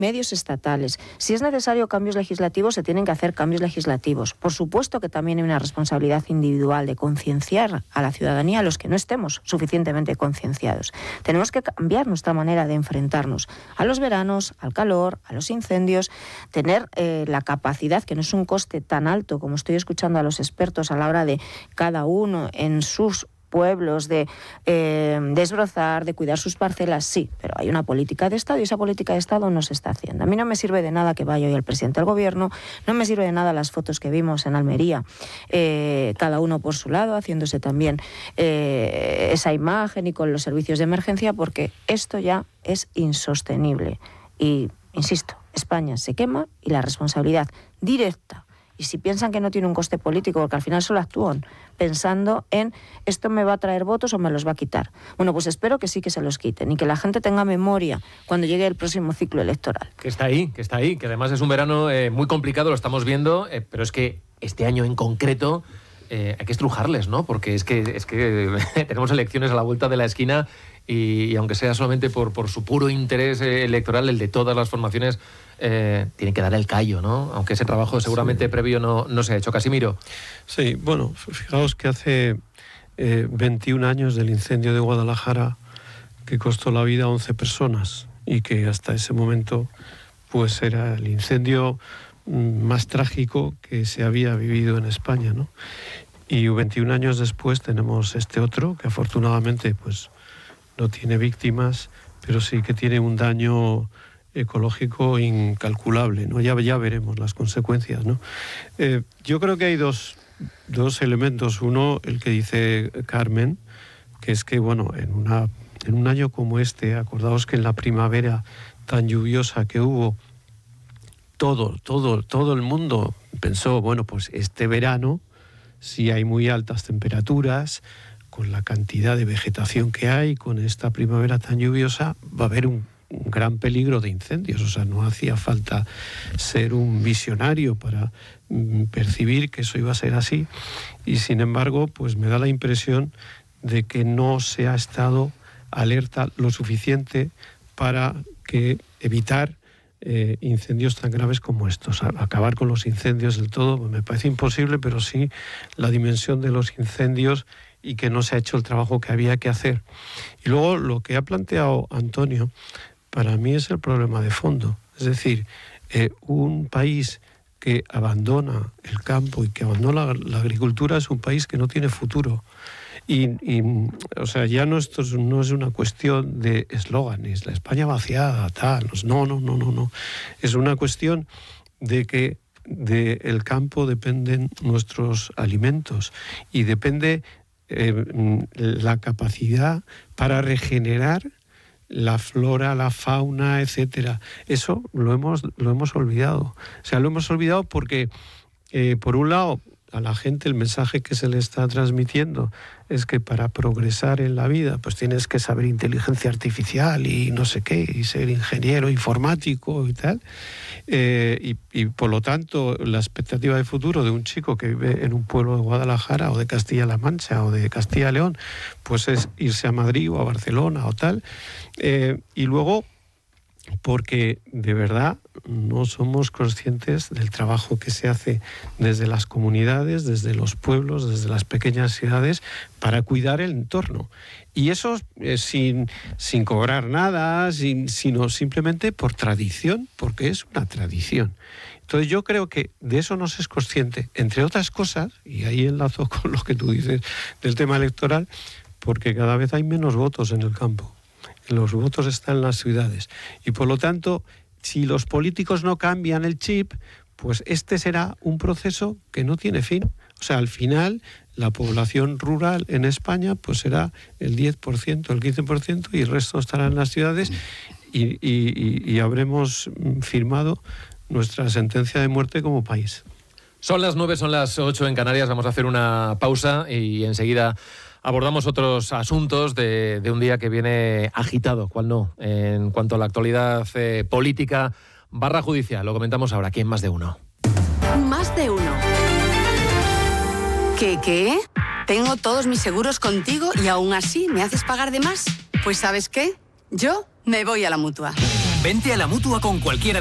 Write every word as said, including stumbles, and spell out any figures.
medios estatales. Si es necesario cambios legislativos, se tienen que hacer cambios legislativos. Por supuesto que también hay una responsabilidad individual de concienciar a la ciudadanía, a los que no estemos suficientemente concienciados. Tenemos que cambiar nuestra manera de enfrentarnos a los veranos, al calor, a los incendios, tener eh, la capacidad, que no es un coste tan alto como estoy escuchando a los expertos a la hora de cada uno en sus pueblos, de eh, desbrozar, de cuidar sus parcelas, sí, pero hay una política de Estado y esa política de Estado no se está haciendo. A mí no me sirve de nada que vaya hoy el presidente del gobierno, no me sirve de nada las fotos que vimos en Almería, eh, cada uno por su lado, haciéndose también eh, esa imagen y con los servicios de emergencia, porque esto ya es insostenible. Y, insisto, España se quema y la responsabilidad directa. Y si piensan que no tiene un coste político, porque al final solo actúan pensando en esto me va a traer votos o me los va a quitar. Bueno, pues espero que sí que se los quiten y que la gente tenga memoria cuando llegue el próximo ciclo electoral. Que está ahí, que está ahí, que además es un verano eh, muy complicado, lo estamos viendo, eh, pero es que este año en concreto eh, hay que estrujarles, ¿no? Porque es que, es que tenemos elecciones a la vuelta de la esquina y, y aunque sea solamente por, por su puro interés eh, electoral, el de todas las formaciones, Eh, tiene que dar el callo, ¿no? Aunque ese trabajo seguramente sí. previo no, no se ha hecho. Casimiro. Sí, bueno, fijaos que hace eh, veintiún años del incendio de Guadalajara, que costó la vida a once personas y que hasta ese momento pues era el incendio más trágico que se había vivido en España, ¿no? Y veintiún años después tenemos este otro que afortunadamente pues no tiene víctimas, pero sí que tiene un daño ecológico incalculable, ¿no? Ya, ya veremos las consecuencias, ¿no? Eh, yo creo que hay dos, dos elementos. Uno, el que dice Carmen, que es que, bueno, en, una, en un año como este, acordaos que en la primavera tan lluviosa que hubo, todo, todo, todo el mundo pensó, bueno, pues este verano, si hay muy altas temperaturas, con la cantidad de vegetación que hay, con esta primavera tan lluviosa, va a haber un un gran peligro de incendios. O sea, no hacía falta ser un visionario para mm, percibir que eso iba a ser así, y sin embargo, pues me da la impresión de que no se ha estado alerta lo suficiente para que evitar eh, incendios tan graves como estos. Acabar con los incendios del todo me parece imposible, pero sí la dimensión de los incendios y que no se ha hecho el trabajo que había que hacer. Y luego lo que ha planteado Antonio, para mí es el problema de fondo. Es decir, eh, un país que abandona el campo y que abandona la, la agricultura es un país que no tiene futuro. Y, y o sea, ya no, esto es, no es una cuestión de eslóganes, la España vaciada, tal. No, no, no, no, no. Es una cuestión de que del campo dependen nuestros alimentos y depende eh, la capacidad para regenerar la flora, la fauna, etcétera. Eso lo hemos, lo hemos olvidado. O sea, lo hemos olvidado porque, eh, por un lado, a la gente el mensaje que se le está transmitiendo es que para progresar en la vida pues tienes que saber inteligencia artificial y no sé qué, y ser ingeniero informático y tal. Eh, y, y por lo tanto la expectativa de futuro de un chico que vive en un pueblo de Guadalajara o de Castilla-La Mancha o de Castilla-León pues es irse a Madrid o a Barcelona o tal. Eh, y luego porque de verdad no somos conscientes del trabajo que se hace desde las comunidades, desde los pueblos, desde las pequeñas ciudades para cuidar el entorno. Y eso eh, sin, sin cobrar nada, sin, sino simplemente por tradición, porque es una tradición. Entonces yo creo que de eso no se es consciente, entre otras cosas, y ahí enlazo con lo que tú dices del tema electoral, porque cada vez hay menos votos en el campo. Los votos están en las ciudades. Y por lo tanto, si los políticos no cambian el chip, pues este será un proceso que no tiene fin. O sea, al final, la población rural en España pues será el diez por ciento, el quince por ciento, y el resto estará en las ciudades y, y, y habremos firmado nuestra sentencia de muerte como país. Son las nueve, son las ocho en Canarias. Vamos a hacer una pausa y enseguida abordamos otros asuntos de, de un día que viene agitado, cuál no, en cuanto a la actualidad eh, política barra judicial. Lo comentamos ahora aquí en Más de Uno. Más de Uno. ¿Qué, qué? Tengo todos mis seguros contigo y aún así me haces pagar de más. Pues ¿sabes qué? Yo me voy a la Mutua. Vente a la Mutua con cualquiera